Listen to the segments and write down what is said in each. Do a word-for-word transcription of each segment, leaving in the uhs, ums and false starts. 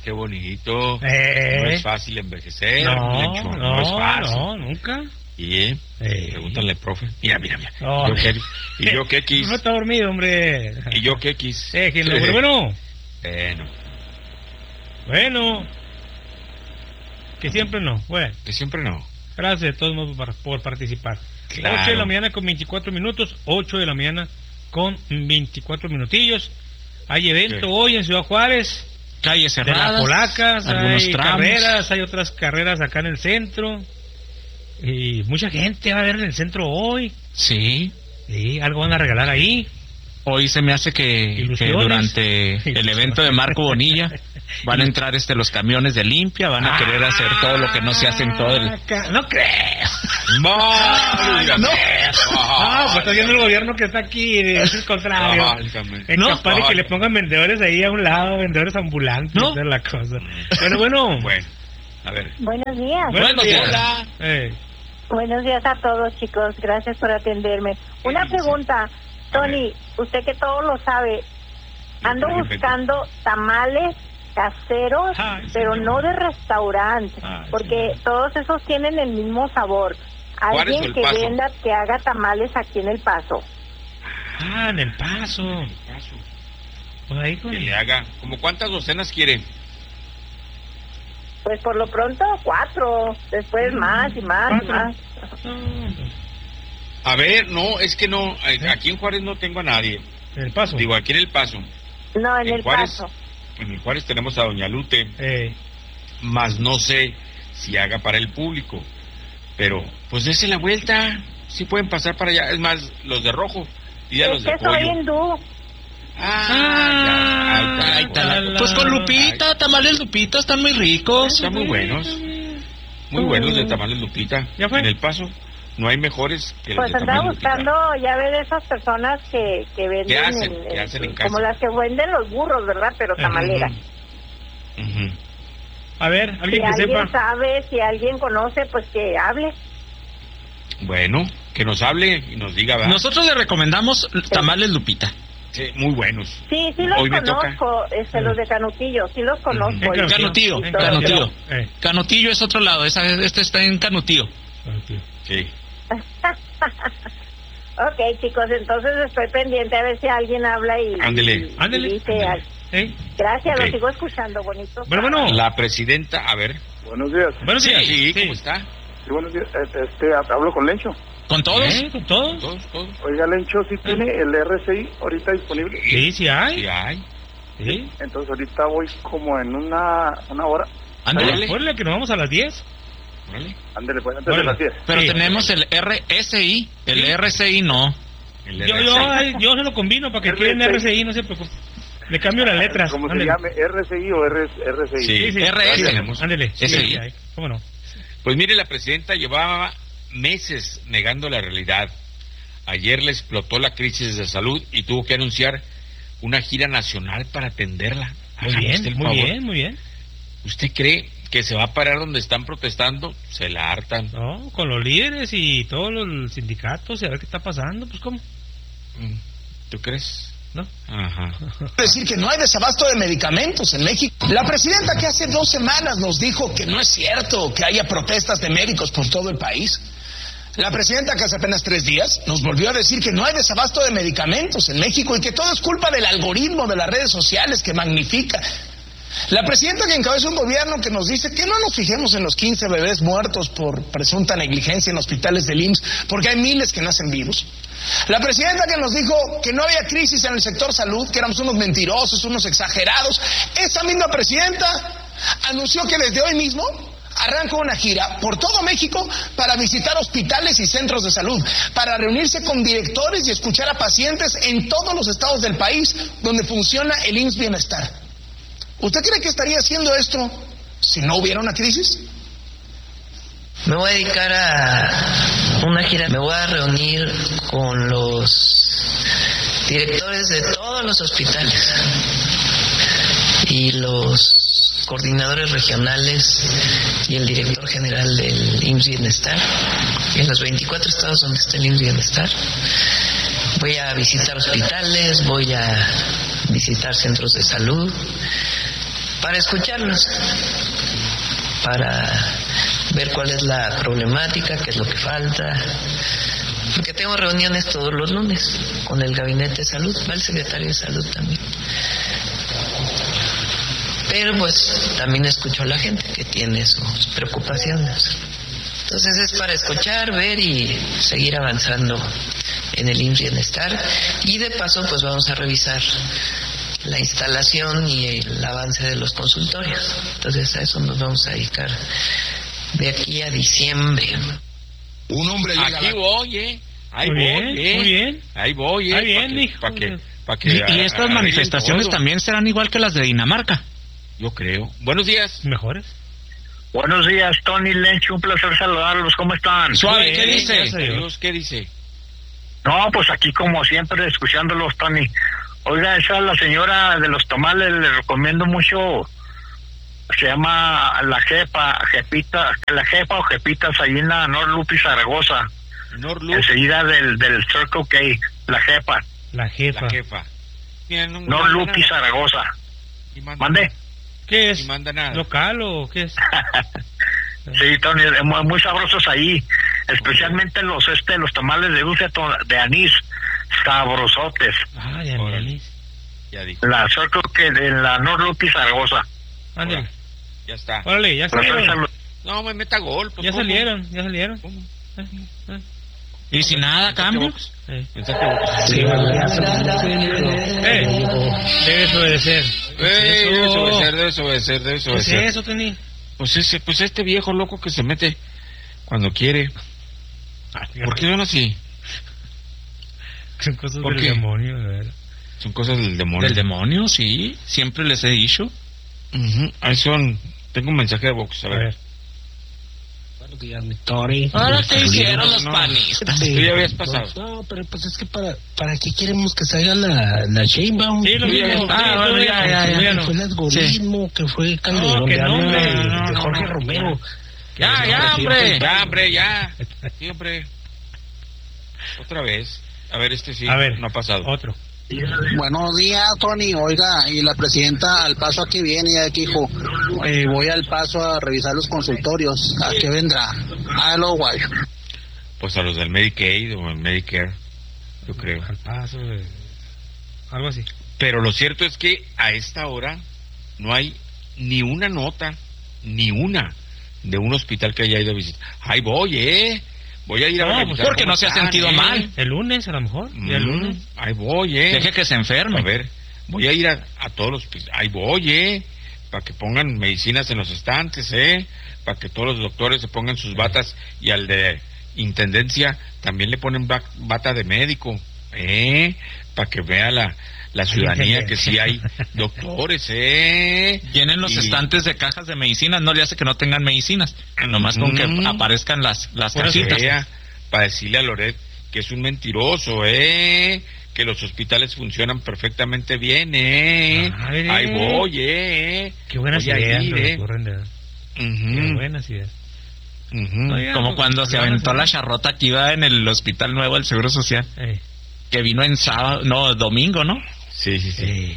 qué bonito. Eh. No es fácil envejecer. No, Lencho, no, no, es fácil. no, nunca. Y, eh, Eh. pregúntale, profe. Mira, mira, mira. Oh. Yo qué- ¿Y yo qué quis? No está dormido, hombre. ¿Y yo qué quis? Eh, que no, bueno, Bueno, bueno. Que siempre no. Bueno, que siempre no. gracias de todos modos por, por participar. Claro. ocho de la mañana con veinticuatro minutos. ocho de la mañana con veinticuatro minutillos. Hay evento Sí. hoy en Ciudad Juárez. Calles De cerradas. las polacas, algunos hay tramos. carreras, hay otras carreras acá en el centro. Y mucha gente va a ver en el centro hoy. Sí. Sí, algo van a regalar ahí. Hoy se me hace que, que Ilusiones. durante el evento de Marco Bonilla van a entrar este los camiones de limpia, van a querer hacer todo lo que no se hace en todo el... Ah, ca- No creo. ¡Válgame! No, pues está viendo el gobierno que está aquí, es el contrario. Válgame. Es No, capaz de que le pongan vendedores ahí a un lado, vendedores ambulantes, No. esa es la cosa. Bueno, bueno. Bueno, a ver. Buenos días. Buenos días. Hola. Eh, Buenos días a todos, chicos. Gracias por atenderme. Una dice? pregunta, Tony, usted que todo lo sabe, ando Yo, buscando tamales caseros, Ay, pero señor. no de restaurante, Ay, porque señor. todos esos tienen el mismo sabor. ¿Juárez o Alguien El que Paso? venda, que haga tamales aquí en El Paso. ah, en el paso. Pues ahí con... Que le haga. ¿Como cuántas docenas quiere? Pues por lo pronto cuatro, después más y más y Cuatro. más. A ver, no, es que no. eh, Aquí en Juárez no tengo a nadie. En el paso. Digo, aquí en El Paso. No, en En El Juárez. Paso. En el Juárez tenemos a Doña Lute. Eh, Más no sé si haga para el público. Pero, pues dése la vuelta. Sí pueden pasar para allá. Es más, los de rojo. Y a Es los de que soy pollo. hindú. Ah, ya, ahí Ahí está, está la- Pues con Lupita, tamales Lupita, están muy ricos. Están muy buenos. Muy buenos de tamales Lupita. ¿Ya fue? En El Paso no hay mejores que los Pues de andaba tamales Lupita. buscando, ya ver esas personas que, que venden, ¿Qué hacen? en- ¿Qué en- hacen en casa? como las que venden los burros, ¿verdad? Pero Ujú. tamaleras. Ujú. a ver, Si alguien que alguien sepa. sabe, si alguien conoce, pues que hable. Bueno, que nos hable y nos diga, ¿verdad? Nosotros le recomendamos tamales Lupita. Sí, muy buenos. Sí, sí los Hoy me toca. conozco, este, los de Canutillo, sí los conozco. En y- Canutillo, y todo. Canutillo. Eh, Canutillo es otro lado, esa, este está en Canutillo. Canutillo. Sí. Ok, chicos, entonces estoy pendiente a ver si alguien habla y, Ándele. y- y Ándele. dice Ándele. algo. Eh, Gracias, Ok. lo sigo escuchando, bonito. Bueno, bueno. La presidenta, a ver. Buenos días. Buenos días. Sí, ¿cómo está? Sí, buenos días. Eh, Este, hablo con Lencho. ¿Con todos? ¿Eh? ¿Con todos? ¿Todos, todos? Oiga, Lencho, ¿sí tiene el R C I ahorita disponible? Sí, sí hay. Sí hay. Sí. Entonces ahorita voy como en una, una hora. Ándale. Ponle que nos vamos a las diez. Órale. Ándele, pues, antes Órale. de las diez. Pero Sí. tenemos el R S I, el Sí. R S I no. El Yo, R yo, seis. ay, yo se lo combino para que quede en R C I, no se preocupe. Le cambio las letras. ¿Cómo se Ándele. llame? ¿R C I o R C I? Sí. Sí, sí. R S. Ándele, Ándele. Sí, S I. sí hay. ¿Cómo no? Pues mire, la presidenta llevaba meses negando la realidad. Ayer le explotó la crisis de salud y tuvo que anunciar una gira nacional para atenderla. Muy Hágame bien, usted el muy favor. bien, muy bien. ¿Usted cree que se va a parar donde están protestando? Se la hartan. No, con los líderes y todos los sindicatos y a ver qué está pasando, pues cómo, Mm, ¿Tú crees? ¿no? Ajá. decir que no hay desabasto de medicamentos en México. La presidenta que hace dos semanas nos dijo que no es cierto que haya protestas de médicos por todo el país. La presidenta que hace apenas tres días nos volvió a decir que no hay desabasto de medicamentos en México y que todo es culpa del algoritmo de las redes sociales que magnifica. La presidenta que encabeza un gobierno que nos dice que no nos fijemos en los quince bebés muertos por presunta negligencia en hospitales del I M S S porque hay miles que nacen vivos. La presidenta que nos dijo que no había crisis en el sector salud, que éramos unos mentirosos, unos exagerados. Esa misma presidenta anunció que desde hoy mismo arranca una gira por todo México para visitar hospitales y centros de salud, para reunirse con directores y escuchar a pacientes en todos los estados del país donde funciona el I M S S Bienestar. ¿Usted cree que estaría haciendo esto si no hubiera una crisis? Me voy a dedicar a una gira. Me voy a reunir con los directores de todos los hospitales y los coordinadores regionales y el director general del I M S S Bienestar en los veinticuatro estados donde está el I M S S Bienestar. Voy a visitar hospitales, voy a visitar centros de salud para escucharlos, para ver cuál es la problemática, qué es lo que falta, porque tengo reuniones todos los lunes con el Gabinete de Salud, va el Secretario de Salud también. Pero pues también escucho a la gente que tiene sus preocupaciones. Entonces es para escuchar, ver y seguir avanzando en el I M S S Bienestar. Y de paso pues vamos a revisar la instalación y el avance de los consultorios. Entonces a eso nos vamos a dedicar de aquí a diciembre. Un hombre llega Aquí a la... voy, eh. Ahí Muy voy, bien, eh. muy bien. Ahí voy, eh. Ahí bien, pa' que- hijo pa' que, de- pa' que Y, y a- estas arreglen manifestaciones todo. también serán igual que las de Dinamarca. Yo creo. Buenos días. ¿Mejores? Buenos días, Tony Lencho, un placer saludarlos, ¿cómo están? Suave, Bien, ¿qué dice? gracias a Dios. Dios, ¿qué dice? No, pues aquí como siempre, escuchándolos, Tony. Oiga, esa es la señora de los tamales, le recomiendo mucho, se llama La Jepa, Jepita, La Jepa o Jepitas, ahí en la North Loop y Zaragoza, Norlu, enseguida del, del Circle K, La Jepa, La jefa. la jefa. Mira, no, no North manda Loop y nada. Zaragoza. Ni manda ¿Mande? nada. ¿Qué es? Ni manda nada. ¿Local o qué es? Sí, Tony, eh, muy, muy sabrosos ahí, especialmente los este los tamales de dulce to- de anís, sabrosotes. Ah, de Órale. anís. Ya dijo. La Circle K de la North Loop y Zaragoza. Ándale. Órale. Ya está. Órale, ya Placer salieron. salud- No, me meta gol. Pues, Ya ¿cómo? salieron, ya salieron. ¿Cómo? Eh, eh, Y si nada cambia. eh. Mensaje box. Sí, Eh, debes obedecer. Ey, debes Eso. obedecer, debes obedecer, debes ¿Qué es obedecer. eso, Tony? Pues ese, pues este viejo loco que se mete cuando quiere. ¿Por qué son así? Son cosas ¿Por del qué? demonio, de verdad. Son cosas del demonio. Del demonio, sí. Siempre les he dicho. Ujú, ahí son. Tengo un mensaje de box, a A ver. ver. Buenos días, mi Tori. Ahora, ¿qué hicieron los no. panistas? Tú ya habías pasado. No, pero pues es que para, ¿para qué queremos que salga la, la Sheinbaum? Sí, lo Que mismo. Ah, Sí, bueno, tú ya, ya, ya, tú ya. ya que no. fue el algoritmo, que fue Calderón, No, que de, no, hombre, de- no, de no, Jorge no. Romero. Ya, ya, hombre. Ya, hombre, ya. Sí, hombre. Otra vez. A ver, este sí. A ver, No ha pasado. otro. Buenos días, Tony. Oiga, y la presidenta al paso aquí viene, ya que dijo, eh, voy al paso a revisar los consultorios. ¿A qué vendrá? A lo guayo. Pues a los del Medicaid o el Medicare, yo creo. Al paso, de... algo así. Pero lo cierto es que a esta hora no hay ni una nota, ni una, de un hospital que haya ido a visitar. Ahí voy, ¿eh? Voy a ir a No, revisar pues porque cómo no se ha están, sentido ¿eh? mal. El lunes, a lo mejor. Mm, Ya el lunes. ahí voy, ¿eh? Deje que se enferme. A ver, voy a ir a, a todos los... pis- Ahí voy, ¿eh? Para que pongan medicinas en los estantes, ¿eh? Para que todos los doctores se pongan sus batas y al de intendencia también le ponen ba- bata de médico, ¿eh? Para que vea la, la ciudadanía que sí hay doctores, ¿eh? Llenen los Y- estantes de cajas de medicinas, no le hace que no tengan medicinas, nomás con que Mm. aparezcan las, las Para que cajitas. vea, para decirle a Loret que es un mentiroso, ¿eh? Que los hospitales funcionan perfectamente bien, ¿eh? Ay, Ahí voy, ¿eh? Qué buenas Voy a ideas ir, se me ¿eh? ocurren, de verdad. Qué Ujú, buenas ideas. ujú. Oiga, Como pues, cuando se van a aventó hacer- la charrota que iba en el hospital nuevo del Seguro Social, Eh, que vino en sábado, no, domingo, ¿no? Sí, sí, sí. eh,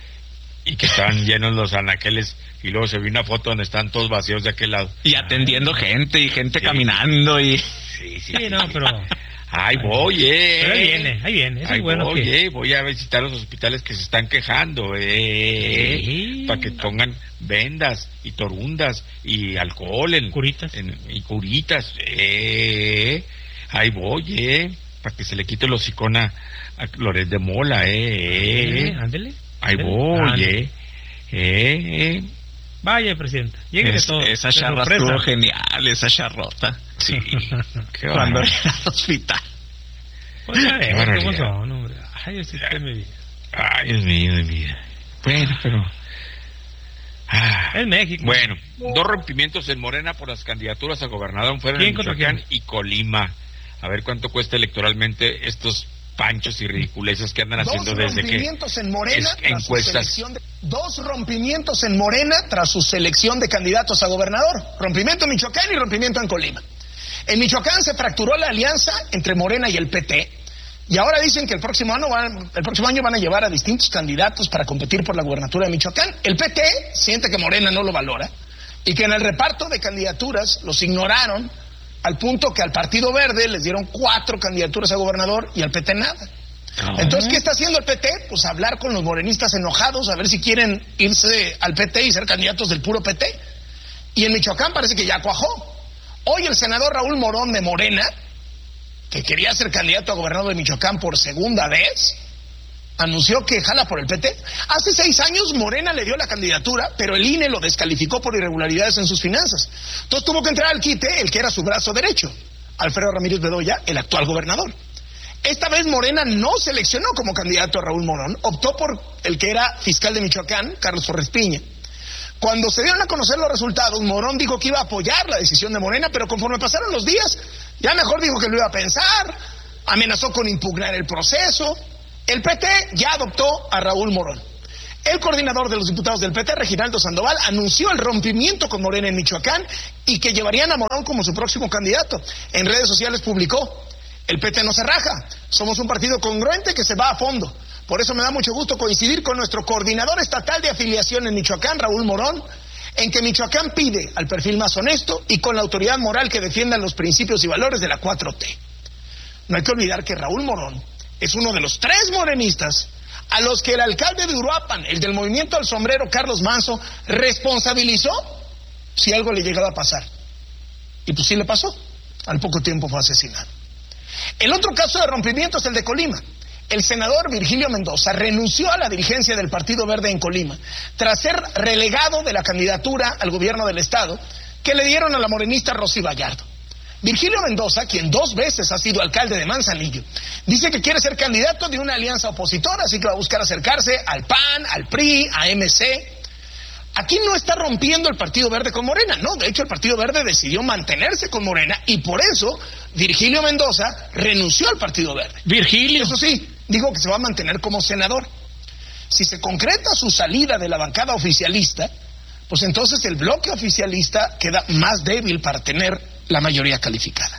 Y que estaban llenos los anaqueles y luego se vio una foto donde están todos vacíos de aquel lado. Y atendiendo gente y gente Sí. caminando y... Sí, sí. Sí, no, pero... Ahí voy, eh. Pero ahí viene, ahí viene. Eso Ahí es bueno voy, que... eh. Voy a visitar los hospitales que se están quejando, eh. Sí. Para que pongan vendas y torundas y alcohol en, Curitas. en- y curitas, eh. Ahí voy, eh. Para que se le quite el hocicón a, a Loret de Mola, eh. Eh, ándele. Ahí ándele. voy, Ándele. eh. Eh, eh. Vaya, presidenta. Lléguele Es- todo. esa de charra sorpresa. estuvo genial, esa charrota. Sí. Qué Cuando bárbaro. era al hospital. Pues ya Qué ves, barbaridad. ¿cómo son, hombre? Ay, Dios de mi vida. Ay, Dios mío de mi vida. Bueno, pero... Ah. Es México. Bueno, dos rompimientos en Morena por las candidaturas a gobernador fueron en ¿Quién contra Michoacán quién? y Colima. A ver cuánto cuesta electoralmente estos panchos y ridiculeces que andan haciendo Dos desde que rompimientos en Morena es- tras su encuestas. selección de- Dos rompimientos en Morena tras su selección de candidatos a gobernador. Rompimiento en Michoacán y rompimiento en Colima. En Michoacán se fracturó la alianza entre Morena y el P T. Y ahora dicen que el próximo año van, el próximo año van a llevar a distintos candidatos para competir por la gubernatura de Michoacán. El P T siente que Morena no lo valora y que en el reparto de candidaturas los ignoraron al punto que al Partido Verde les dieron cuatro candidaturas a gobernador y al P T nada. Entonces, ¿qué está haciendo el P T? Pues hablar con los morenistas enojados, a ver si quieren irse al P T y ser candidatos del puro P T. Y en Michoacán parece que ya cuajó. Hoy el senador Raúl Morón de Morena, que quería ser candidato a gobernador de Michoacán por segunda vez, anunció que jala por el P T. Hace seis años Morena le dio la candidatura, pero el I N E lo descalificó por irregularidades en sus finanzas. Entonces tuvo que entrar al quite el que era su brazo derecho, Alfredo Ramírez Bedoya, el actual gobernador. Esta vez Morena no seleccionó como candidato a Raúl Morón, optó por el que era fiscal de Michoacán, Carlos Torres Piña. Cuando se dieron a conocer los resultados, Morón dijo que iba a apoyar la decisión de Morena, pero conforme pasaron los días, ya mejor dijo que lo iba a pensar, amenazó con impugnar el proceso. El P T ya adoptó a Raúl Morón. El coordinador de los diputados del P T, Reginaldo Sandoval, anunció el rompimiento con Morena en Michoacán y que llevarían a Morón como su próximo candidato. En redes sociales publicó: el P T no se raja, somos un partido congruente que se va a fondo. Por eso me da mucho gusto coincidir con nuestro coordinador estatal de afiliación en Michoacán, Raúl Morón, en que Michoacán pide al perfil más honesto y con la autoridad moral que defiendan los principios y valores de la cuatro T. No hay que olvidar que Raúl Morón es uno de los tres morenistas a los que el alcalde de Uruapan, el del Movimiento al Sombrero, Carlos Manso, responsabilizó si algo le llegaba a pasar. Y pues sí le pasó. Al poco tiempo fue asesinado. El otro caso de rompimiento es el de Colima. El senador Virgilio Mendoza renunció a la dirigencia del Partido Verde en Colima tras ser relegado de la candidatura al gobierno del estado que le dieron a la morenista Rosy Vallardo. Virgilio Mendoza, quien dos veces ha sido alcalde de Manzanillo, dice que quiere ser candidato de una alianza opositora, así que va a buscar acercarse al P A N, al P R I, a M C. Aquí no está rompiendo el Partido Verde con Morena, no, de hecho el Partido Verde decidió mantenerse con Morena y por eso Virgilio Mendoza renunció al Partido Verde. Virgilio. Eso sí, dijo que se va a mantener como senador. Si se concreta su salida de la bancada oficialista, pues entonces el bloque oficialista queda más débil para tener la mayoría calificada.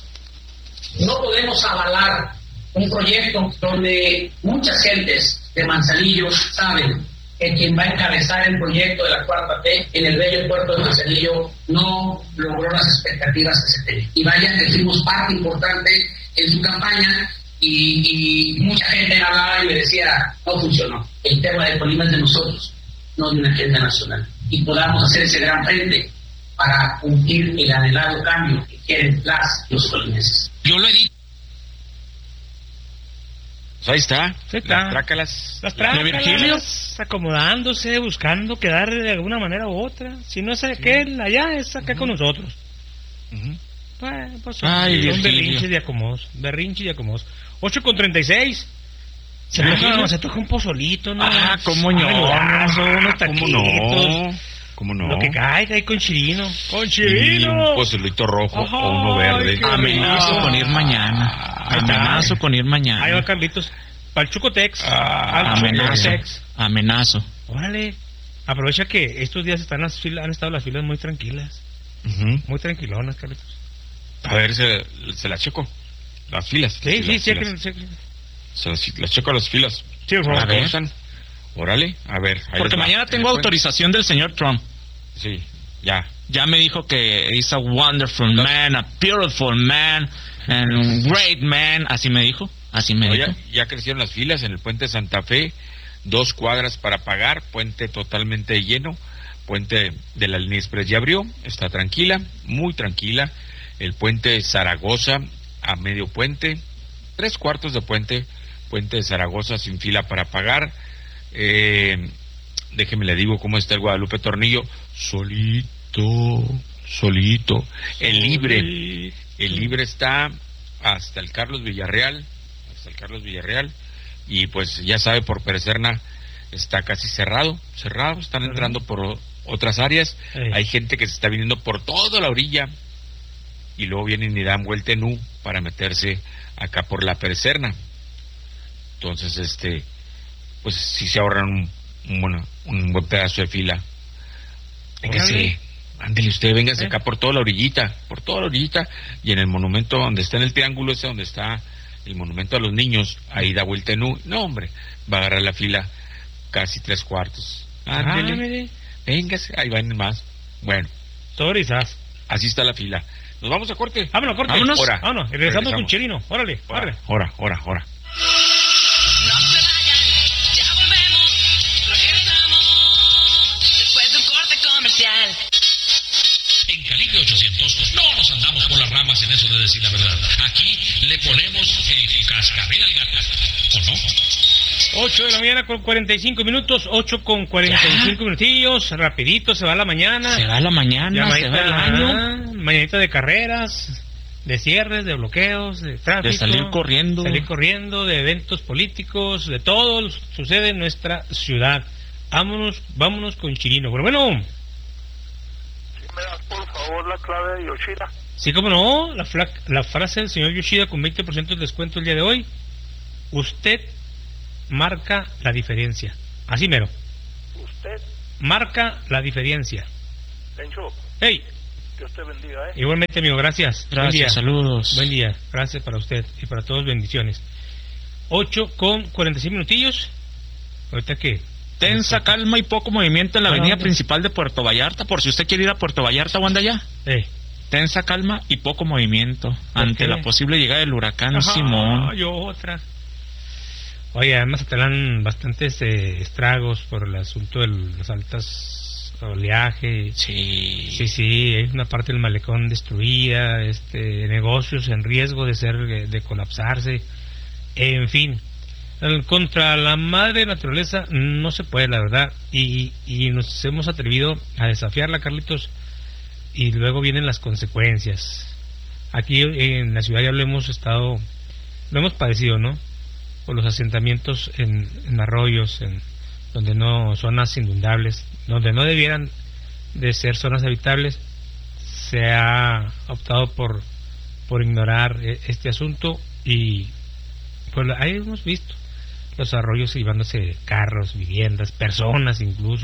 No podemos avalar un proyecto donde muchas gentes de Manzanillo saben que quien va a encabezar el proyecto de la cuarta T en el bello puerto de Manzanillo no logró las expectativas que se tenían. Y vaya que fuimos parte importante en su campaña y, y mucha gente me hablaba y me decía, no funcionó. El tema de Colima es de nosotros, no de una agenda nacional. Y podamos hacer ese gran frente para cumplir el anhelado cambio que quieren las los colimenses. Yo lo he dicho. Pues ahí está. Sí, está. Las trácalas. Las de Virgilio. trácalas, acomodándose, buscando quedar de alguna manera u otra. Si no es aquel allá, es acá uh-huh. con nosotros. Uh-huh. Bueno, pues Ay, son Virgilio. berrinches de acomodos. Berrinches de acomodos. ocho con treinta y seis. Se Virgilio. toca, se toca un pozolito, ¿no? Ah, cómo no. Menudazo, unos ¿Cómo taquitos. no? ¿Cómo no? Lo que caiga ahí con chirino. ¡Con Y chirino! un pozolito rojo Ajá, o uno verde. qué Amenazo rico. con ir mañana. Ahí está. Amenazo con ir mañana. Ahí va Carlitos. Para el Chucotex. Ah, al Amenazo. Chucotex. Amenazo. Órale. Aprovecha que estos días están las filas, han estado las filas muy tranquilas. Uh-huh. Muy tranquilonas, Carlitos. A ver, se, se las checo. Las filas. Sí, sí, las sí. filas. sí, sí. Se las, las checo las filas. Sí, A Ron. ver. Órale, a ver. ahí Porque les va. mañana tengo Ahí les autorización del señor Trump. fue. Sí, ya. Ya me dijo que is a wonderful man, a beautiful man, and a great man. Así me dijo. Así me No, dijo. ya, ya crecieron las filas en el puente Santa Fe. Dos cuadras para pagar. Puente totalmente lleno. Puente de la línea express ya abrió. Está tranquila, muy tranquila. El puente Zaragoza a medio puente. Tres cuartos de puente. Puente de Zaragoza sin fila para pagar. Eh, déjeme le digo cómo está el Guadalupe Tornillo. Solito, solito. El libre, el libre está hasta el Carlos Villarreal, hasta el Carlos Villarreal. Y pues ya sabe, por Perecerna está casi cerrado, cerrado. Están entrando por otras áreas. Ey. Hay gente que se está viniendo por toda la orilla y luego vienen y dan vuelta en U para meterse acá por la Perecerna. Entonces, este, pues sí se ahorran un, un, bueno, un buen pedazo de fila. Véngase, ándele usted, véngase ¿Eh? acá por toda la orillita, por toda la orillita, y en el monumento donde está en el triángulo ese, donde está el monumento a los niños, ahí da vuelta en U. No, hombre, va a agarrar la fila casi tres cuartos. Ándele, véngase, ahí van más. Bueno, Torizas. Así está la fila. Nos vamos a corte. Vámonos, corte. Vámonos. Ahora, vámonos. Y regresamos, regresamos con Chirino. Órale, órale. Ahora, ahora, ahora. En Calibre ochocientos no nos andamos por las ramas en eso de decir la verdad. Aquí le ponemos el cascabel al gato. ¿O no? ocho de la mañana con cuarenta y cinco minutos. ocho con cuarenta y cinco minutillos. Rapidito se va la mañana. Se va la mañana, Llamadita, se va el año. Mañanita de carreras, de cierres, de bloqueos, de tráfico. De salir corriendo. Salir corriendo, de eventos políticos, de todo sucede en nuestra ciudad. Vámonos, vámonos con Chirino. Pero bueno. ¿Me das por favor la clave de Yoshida? Sí, como no, la, fla- la frase del señor Yoshida con veinte por ciento de descuento el día de hoy. Usted marca la diferencia. Así mero. ¿Usted? Marca la diferencia. Lencho. Hey. Dios te bendiga, ¿eh? Igualmente, amigo, gracias. Gracias, Buen día. saludos. Buen día, gracias para usted y para todos, bendiciones. ocho con cuarenta y seis minutillos. Ahorita que... Tensa calma y poco movimiento en la avenida ¿Dónde? principal de Puerto Vallarta, por si usted quiere ir a Puerto Vallarta o anda allá. Eh. Tensa calma y poco movimiento ante qué? la posible llegada del huracán Ajá, Simón. yo otra. Oye, además te dan bastantes eh, estragos por el asunto de las altas oleaje. Sí. Sí, sí, hay una parte del malecón destruida, este, negocios en riesgo de ser, de colapsarse, en fin. Contra la madre naturaleza no se puede, la verdad, y, y nos hemos atrevido a desafiarla, Carlitos, y luego vienen las consecuencias. Aquí en la ciudad ya lo hemos estado, lo hemos padecido, ¿no? Por los asentamientos en, en arroyos, en donde no, zonas inundables, donde no debieran de ser zonas habitables, se ha optado por, por ignorar este asunto y pues ahí hemos visto los arroyos llevándose carros, viviendas, personas incluso.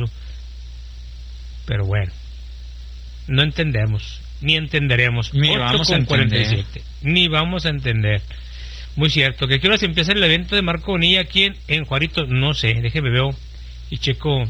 Pero bueno, no entendemos, ni entenderemos. Ni vamos a entender. Ni vamos a entender. Muy cierto. ¿Que qué hora se empieza el evento de Marco Bonilla aquí en, en Juarito? No sé, déjeme veo y checo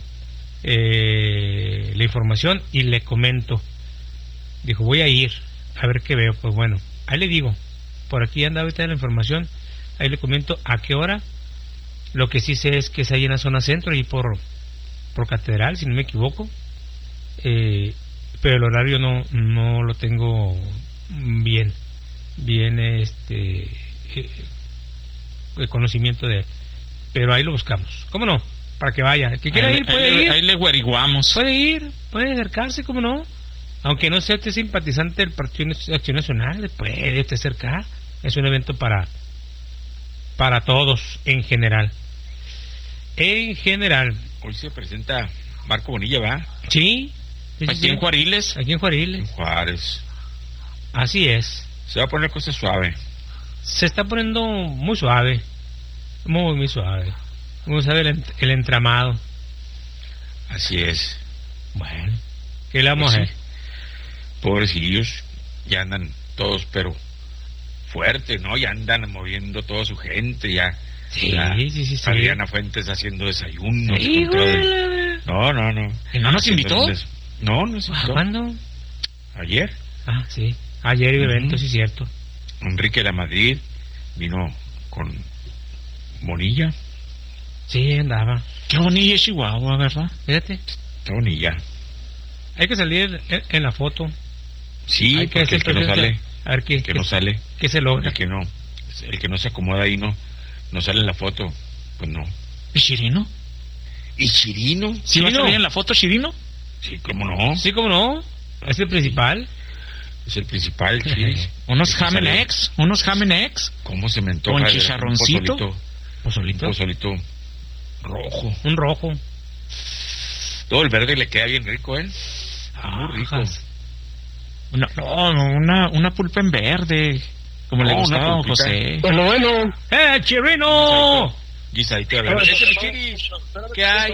eh, la información y le comento. Dijo, voy a ir a ver qué veo. Pues bueno, ahí le digo, por aquí anda ahorita la información, ahí le comento a qué hora. Lo que sí sé es que es ahí en la zona centro, ahí por, por Catedral, si no me equivoco. Eh, pero el horario no no lo tengo bien, bien este eh, el conocimiento de él. Pero ahí lo buscamos. ¿Cómo no? Para que vaya. El que quiera ahí, ir, puede ahí, ir. Ahí le averiguamos. Puede ir, puede acercarse, ¿cómo no? Aunque no sea usted simpatizante del Partido Acción Nacional, puede usted acercar. Es un evento para... para todos en general. En general. Hoy se presenta Marco Bonilla, ¿va? Sí. sí Aquí sí, en Juariles. Aquí en Juariles. En Juárez. Así es. Se va a poner cosa suave. Se está poniendo muy suave. Muy, muy suave. Muy suave el, ent- el entramado. Así es. Bueno. ¿Qué le vamos Pues a sí. hacer? Pobrecillos. Ya andan todos, pero... fuerte, ¿no? Ya andan moviendo toda su gente, ya. Sí, ya, sí, sí, sí. Adriana Fuentes haciendo desayunos. Sí, con todo el- güey. No, no, no. ¿Y no nos Haciendo invitó? des- No, no nos invitó. ¿Cuándo? Ayer. Ah, sí. Ayer el Ujú. evento, sí, cierto. Enrique de la Madrid vino con Bonilla. Sí, andaba. Qué bonilla es Chihuahua, ¿verdad? Fíjate. Está Bonilla. Hay que salir en, en la foto. Sí, Hay que porque hacer el que no presencia. sale, A ver qué, el que qué- no sale, qué se logra. el que no, el que no se acomoda ahí no, no sale en la foto, pues no. ¿Y Chirino? ¿Y Chirino? ¿Sí va a Chirino. salir en la foto Chirino? Sí, cómo no. Sí, cómo no. Es el principal. Es el principal, sí. Unos Hay que Jamen salir. X, unos Jamen X. ¿Cómo se me antoja? Con de- chicharroncito. Un pozolito, Pozolito. un pozolito rojo. Un rojo. Todo el verde le queda bien rico, ¿eh? Muy rico. Ajas. No, no, no, una, una pulpa en verde. Como No, le una gustaba a don pulpita. José. Bueno, bueno. ¡Eh, Chirino! Guisadito de verde. Ese Chiri, ¿qué hay?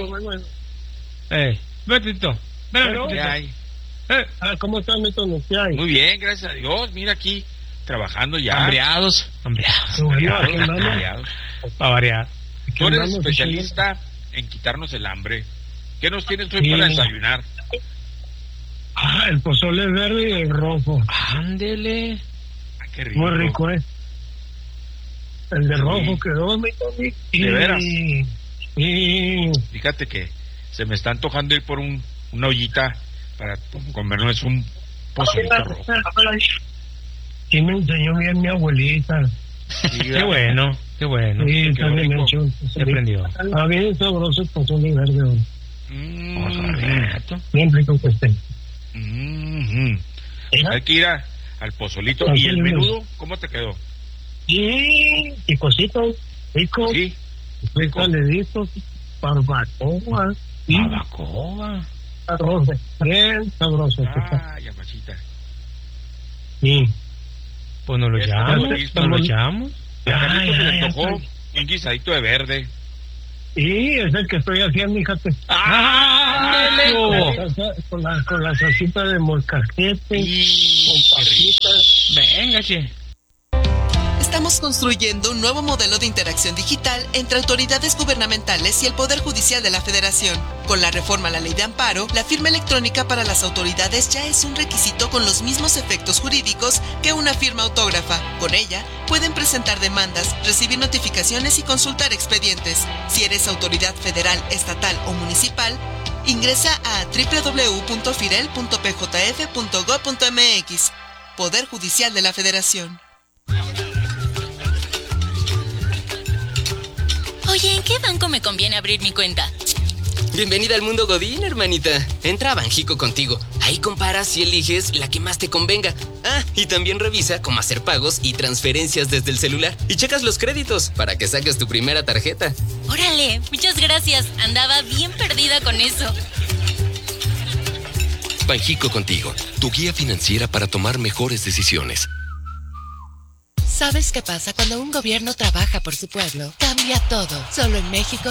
Eh, Betito. Ven, Pero- ¿Qué hay? Eh, Ah, ¿cómo están, Milton? ¿Qué hay? Muy bien, gracias a Dios. Mira aquí, trabajando ya. Hambreados. Hambreados. Hambreados, hambreados. Para variar. Tú eres especialista en quitarnos el hambre. ¿Qué nos tienes hoy Sí. para desayunar? Ah, el pozole verde y el rojo. Ándele. Ah, qué rico. Muy rico, ¿eh? El de Sí. rojo quedó, mi Tony. ¿De veras? Sí. Fíjate que se me está antojando ir por un, una ollita para comernos un pozolito rojo. Sí, me enseñó bien mi abuelita. Sí, Qué bueno, qué bueno. Sí, quedó también rico. hecho. Se aprendió. Ah, bien sabroso el pozole verde. ¿No? Mm, Bien rico que esté. mm, mm. ¿Eh? Hay que ir a- al pozolito. Ah, ¿Y sí, el sí. menudo? ¿Cómo te quedó? Sí, picosito, rico. Sí. Rico. Caleditos, barbacoa. Sí, Barbacoa. arroz de bien sabroso. Ah, llamachita. Sí. Pues nos lo Este echamos, pozolito, nos lo ¿no? echamos. A Carlito Ay, se le ay, antojó ay. un guisadito de verde. Sí, es el que estoy haciendo, fíjate. ¡Ah! Con la salsa- Con la, con la salsita de molcajete, Y... con papitas. Venga, che. Estamos construyendo un nuevo modelo de interacción digital entre autoridades gubernamentales y el Poder Judicial de la Federación. Con la reforma a la Ley de Amparo, la firma electrónica para las autoridades ya es un requisito con los mismos efectos jurídicos que una firma autógrafa. Con ella, pueden presentar demandas, recibir notificaciones y consultar expedientes. Si eres autoridad federal, estatal o municipal, ingresa a doble u doble u doble u punto firel punto p j f punto gob punto m x. Poder Judicial de la Federación. Oye, ¿en qué banco me conviene abrir mi cuenta? Bienvenida al mundo Godín, hermanita. Entra a Banjico contigo. Ahí comparas y eliges la que más te convenga. Ah, y también revisa cómo hacer pagos y transferencias desde el celular. Y checas los créditos para que saques tu primera tarjeta. Órale, muchas gracias. Andaba bien perdida con eso. Banjico contigo, tu guía financiera para tomar mejores decisiones. ¿Sabes qué pasa cuando un gobierno trabaja por su pueblo? Cambia todo. Solo en México